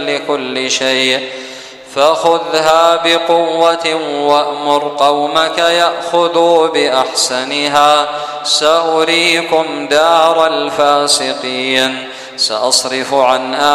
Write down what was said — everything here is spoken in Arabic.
لكل شيء فخذها بقوة وأمر قومك يأخذوا بأحسنها سأريكم دار الفاسقين. سأصرف عن